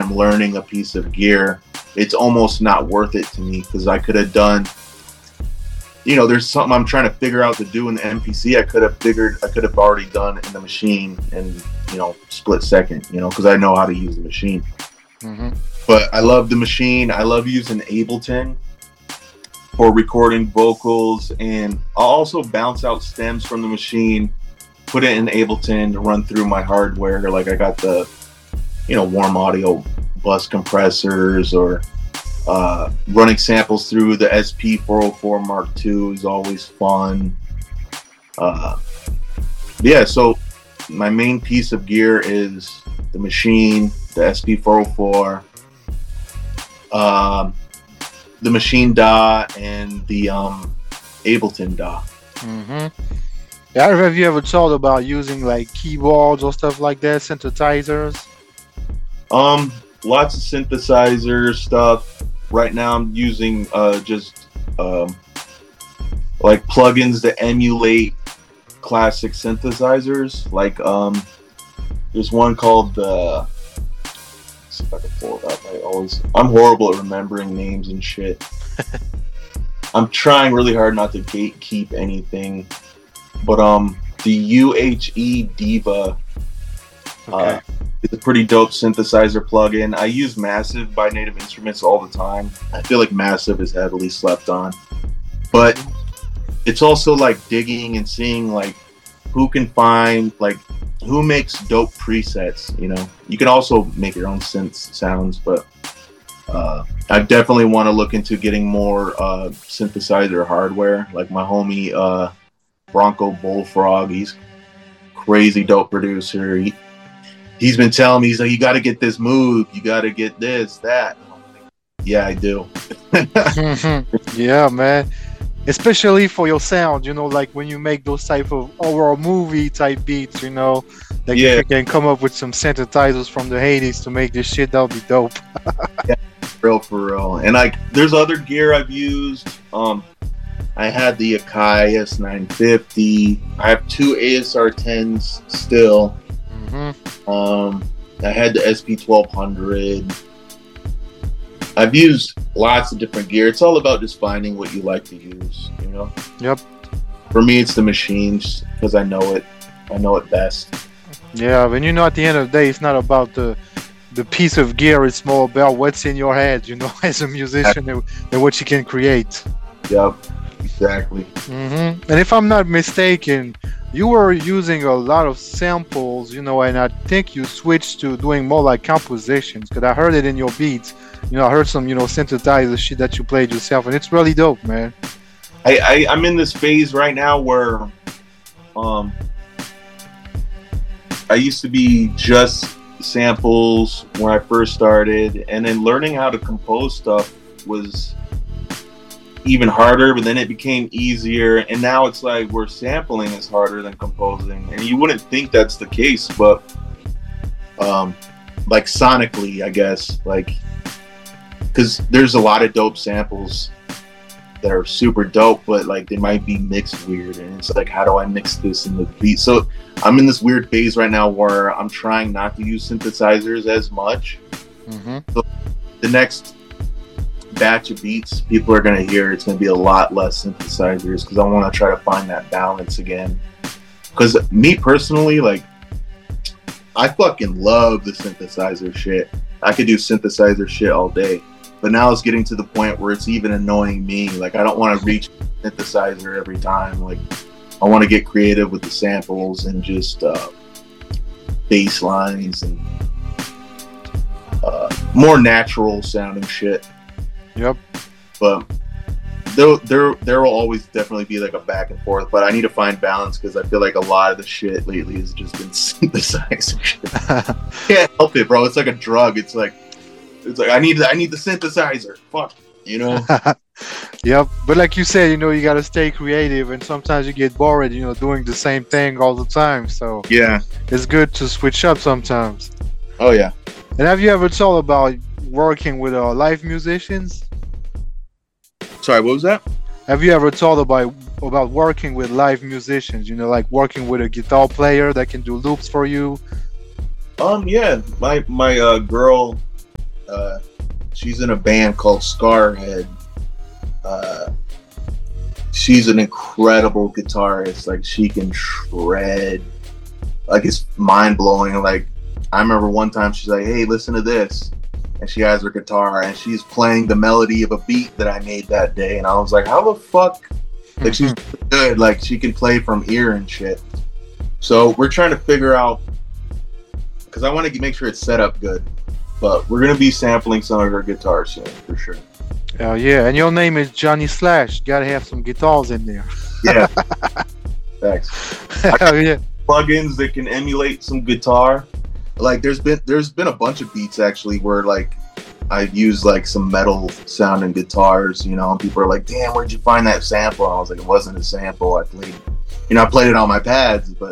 I'm learning a piece of gear, it's almost not worth it to me because I could have done, there's something I'm trying to figure out to do in the MPC. I could have already done in the machine in, split second, because I know how to use the machine. Mm-hmm. But I love the machine. I love using Ableton for recording vocals, and I'll also bounce out stems from the machine, put it in Ableton to run through my hardware. Like I got the, Warm Audio bus compressors, or running samples through the SP404 Mark II is always fun. Yeah, so my main piece of gear is the machine, the SP404, the machine DAW, and the Ableton DAW. Mm-hmm. Yeah, have you ever thought about using like keyboards or stuff like that, synthesizers? Lots of synthesizer stuff. Right now I'm using just like plugins to emulate classic synthesizers. Like there's one called let's see if I can pull it up. I'm horrible at remembering names and shit. I'm trying really hard not to gatekeep anything. But the UHE Diva is a pretty dope synthesizer plugin. I use Massive by Native Instruments all the time. I feel like Massive is heavily slept on. But it's also like digging and seeing like who can find, like who makes dope presets, You can also make your own synth sounds, but I definitely want to look into getting more synthesizer hardware. Like my homie Bronco Bullfrog, he's crazy dope producer. He's been telling me, he's like, you got to get this move, you got to get this, that. Yeah, I do. Yeah, man. Especially for your sound, like when you make those type of horror movie type beats, like if you can come up with some synthesizers from the 80s to make this shit, that'll be dope. Yeah, for real. And like, there's other gear I've used. I had the Akai S950. I have two ASR 10s still. Mm-hmm. I had the SP1200. I've used lots of different gear. It's all about just finding what you like to use, Yep. For me, it's the machines because I know it. I know it best. Yeah, but at the end of the day, it's not about the piece of gear. It's more about what's in your head, as a musician, and what you can create. Yep. Exactly. Mm-hmm. And if I'm not mistaken, you were using a lot of samples, and I think you switched to doing more like compositions, because I heard it in your beats. I heard some, synthesizer shit that you played yourself, and it's really dope, man. I'm in this phase right now where I used to be just samples when I first started, and then learning how to compose stuff was even harder, but then it became easier, and now it's like where sampling is harder than composing, and you wouldn't think that's the case, but like sonically, I guess, like, because there's a lot of dope samples that are super dope, but like they might be mixed weird, and it's like, how do I mix this in the beat? So I'm in this weird phase right now where I'm trying not to use synthesizers as much. Mm-hmm. So the next batch of beats people are going to hear, it's going to be a lot less synthesizers, because I want to try to find that balance again. Because me personally, like, I fucking love the synthesizer shit. I could do synthesizer shit all day, but now it's getting to the point where it's even annoying me. Like, I don't want to reach synthesizer every time. Like, I want to get creative with the samples and just bass lines and more natural sounding shit. Yep. But there will always definitely be like a back and forth, but I need to find balance, because I feel like a lot of the shit lately has just been synthesized. Can't help it, bro. It's like a drug. It's like I need the synthesizer. Fuck, Yep. But like you said, you got to stay creative, and sometimes you get bored, doing the same thing all the time. So yeah, it's good to switch up sometimes. Oh yeah. And have you ever thought about working with live musicians? Sorry, what was that? Have you ever thought about working with live musicians? Like working with a guitar player that can do loops for you? Yeah. My girl, She's in a band called Scarhead. Uh, she's an incredible guitarist. Like she can shred. Like it's mind blowing. Like I remember one time she's like, "Hey, listen to this," and she has her guitar and she's playing the melody of a beat that I made that day, and I was like, "How the fuck?" Like she's good. Like she can play from ear and shit. So we're trying to figure out, because I want to make sure it's set up good. But we're gonna be sampling some of her guitars soon for sure. Oh yeah, and your name is Johnny Slash. Gotta have some guitars in there. Yeah. Thanks. Hell yeah. Plugins that can emulate some guitar. Like there's been a bunch of beats actually where like I've used like some metal sounding guitars, you know, and people are like, "Damn, where'd you find that sample?" And I was like, "It wasn't a sample. I played it on my pads, but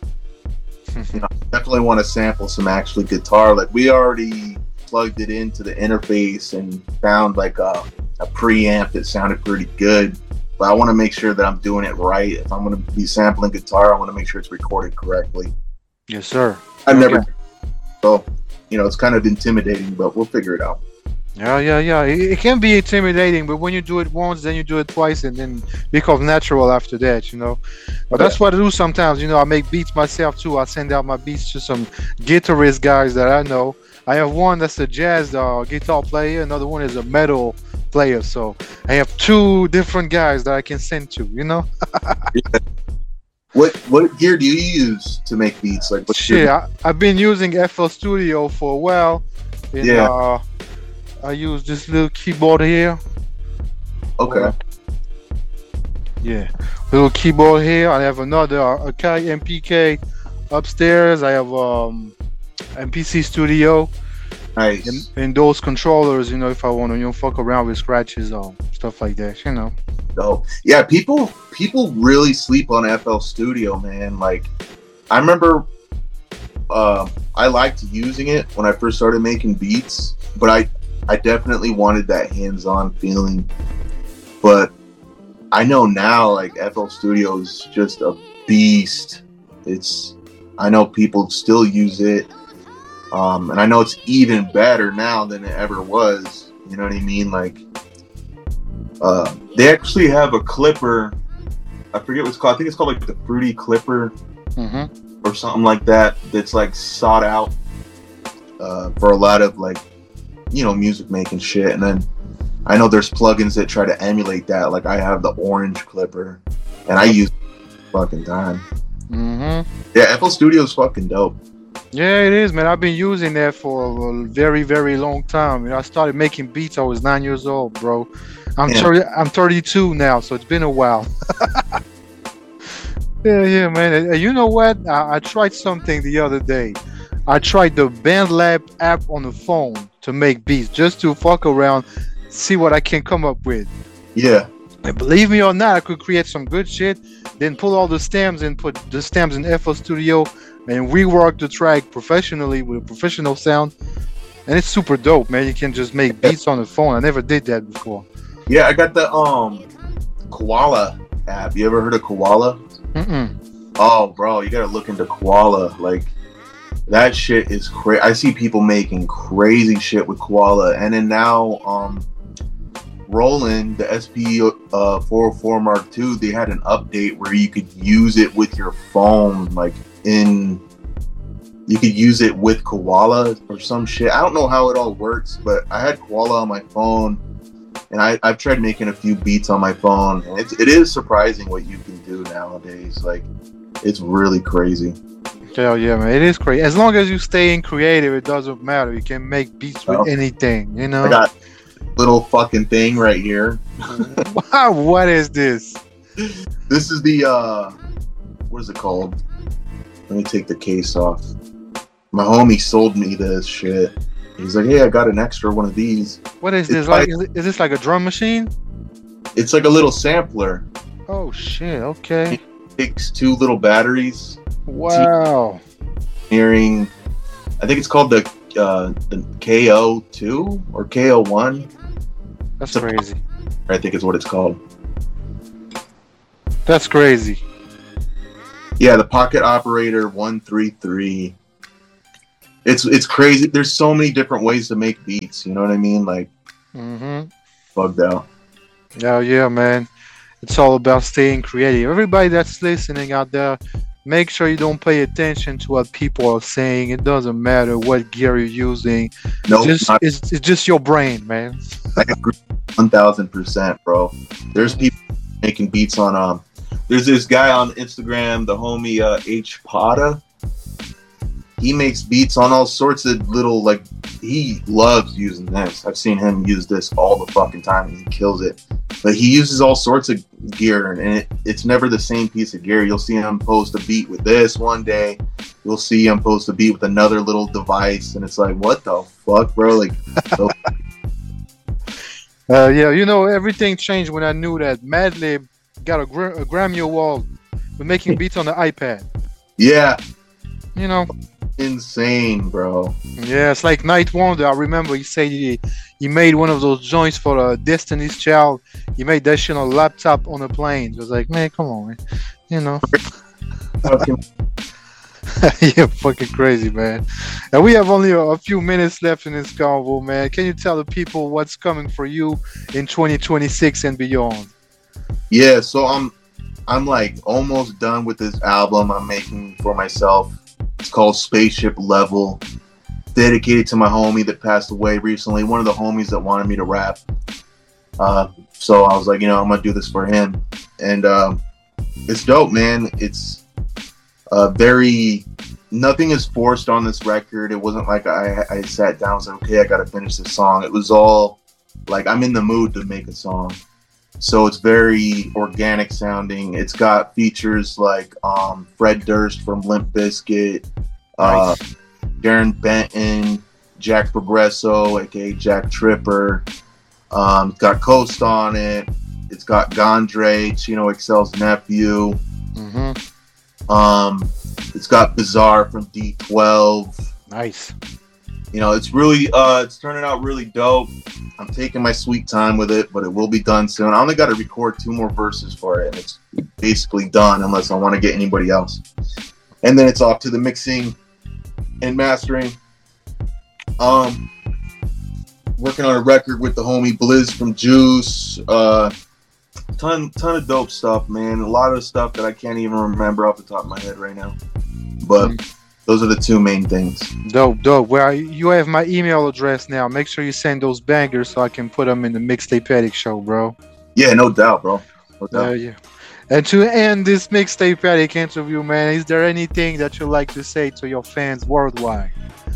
you know, definitely want to sample some actually guitar. Like we already plugged it into the interface and found like a preamp that sounded pretty good. But I want to make sure that I'm doing it right. If I'm going to be sampling guitar, I want to make sure it's recorded correctly. Yes, sir. I've never, so you know, it's kind of intimidating, but we'll figure it out. Yeah. It can be intimidating, but when you do it once, then you do it twice, and then it becomes natural after that, you know. But that's what I do sometimes, you know. I make beats myself too. I send out my beats to some guitarist guys that I know. I have one that's a jazz guitar player, another one is a metal player. So I have two different guys that I can send to, you know. Yeah. What gear do you use to make beats? Like what shit, I've been using FL Studio for a while. And, I use this little keyboard here. Okay. Yeah, little keyboard here. I have another Akai MPK upstairs. I have MPC Studio. Nice. And those controllers, you know, if I want to, you know, fuck around with scratches or stuff like that, you know. Oh yeah, people really sleep on FL Studio, man. Like I remember I liked using it when I first started making beats, but I definitely wanted that hands-on feeling. But I know now like FL Studio is just a beast. I know people still use it. And I know it's even better now than it ever was. You know what I mean? Like they actually have a clipper. I forget what it's called. I think it's called like the Fruity Clipper or something like that. That's like sought out for a lot of like, you know, music making shit. And then I know there's plugins that try to emulate that. Like I have the Orange Clipper, and I use it fucking time. Yeah, FL Studio is fucking dope. Yeah, it is, man. I've been using that for a very, very long time. You know, I started making beats. I was 9 years old, bro. I'm 32 now, so it's been a while. Yeah, man. You know what? I tried something the other day. I tried the BandLab app on the phone to make beats, just to fuck around, see what I can come up with. Yeah. And believe me or not, I could create some good shit, then pull all the stems and put the stems in FL Studio and rework the track professionally with a professional sound. And it's super dope, man. You can just make beats on the phone. I never did that before. Yeah, I got the Koala app. You ever heard of Koala? Oh, bro, you gotta look into Koala. Like, that shit is crazy. I see people making crazy shit with Koala. And then now, Roland, the SP404 Mark II, they had an update where you could use it with your phone, like you could use it with Koala or some shit. I don't know how it all works, but I had Koala on my phone, and I've tried making a few beats on my phone, and it is surprising what you can do nowadays. Like, it's really crazy. Hell yeah, man. It is crazy. As long as you stay in creative, it doesn't matter. You can make beats with anything, you know? I got a little fucking thing right here. Wow, what is this? This is the, what is it called? Let me take the case off. My homie sold me this shit. He's like, hey, I got an extra one of these. What is this? Like, is this like a drum machine? It's like a little sampler. Oh, shit. Okay. It takes 2 little batteries. Wow. Hearing, I think it's called the KO2 or KO1. That's crazy. I think is what it's called. That's crazy. Yeah, the Pocket Operator 133. It's crazy. There's so many different ways to make beats. You know what I mean? Like Mm-hmm. bugged out. Yeah, yeah, man. It's all about staying creative. Everybody that's listening out there, make sure you don't pay attention to what people are saying. It doesn't matter what gear you're using. Nope, not, It's just your brain, man. I agree 1,000%, bro. There's people making beats on There's this guy on Instagram, the homie H Pada. He makes beats on all sorts of little, like, he loves using this. I've seen him use this all the fucking time and he kills it. But he uses all sorts of gear and it's never the same piece of gear. You'll see him post a beat with this one day. You'll see him post a beat with another little device and it's like, what the fuck, bro? Like, so Yeah, you know, everything changed when I knew that Madlib got a Grammy Award for making beats on the iPad. yeah, You know, insane, bro. yeah, it's like Night Wonder. I remember he said he made one of those joints for Destiny's Child. He made that shit on a laptop on a plane. It was like, man, come on, man. You know. Fucking Yeah, fucking crazy, man. And we have only a few minutes left in this convo, man. Can you tell the people what's coming for you in 2026 and beyond? yeah, so I'm like almost done with this album I'm making for myself. It's called Spaceship Level, dedicated to my homie that passed away recently. One of the homies that wanted me to rap. So I was like, you know, I'm gonna do this for him, and it's dope, man. It's very nothing is forced on this record. It wasn't like I sat down and said, okay, I gotta finish this song. It was all like I'm in the mood to make a song. So it's very organic sounding. It's got features like Fred Durst from Limp Bizkit, Nice. Darren Benton, Jack Progresso, aka Jack Tripper. It's got Coast on it. It's got Gondre, Chino Excel's nephew. Mm-hmm. It's got Bizarre from D12. Nice. You know, it's really it's turning out really dope. I'm taking my sweet time with it, but it will be done soon. I only got to record 2 more verses for it, and it's basically done unless I want to get anybody else. And then it's off to the mixing and mastering. Working on a record with the homie Blizz from Juice. Ton of dope stuff, man. A lot of stuff that I can't even remember off the top of my head right now. But those are the 2 main things. Dope. Well, you have my email address now. Make sure you send those bangers so I can put them in the Mixtape Addict show, bro. Yeah, no doubt, bro. No doubt. Yeah. And to end this Mixtape Addict interview, man, is there anything that you'd like to say to your fans worldwide?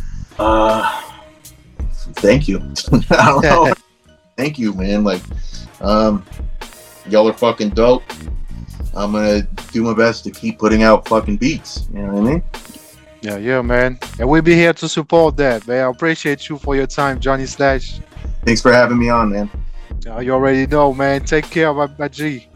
Thank you. I don't know. Thank you, man. Like, y'all are fucking dope. I'm gonna do my best to keep putting out fucking beats. You know what I mean? Yeah, man. And we'll be here to support that, man. I appreciate you for your time, Johnny Slash. Thanks for having me on, man. You already know, man. Take care, my G.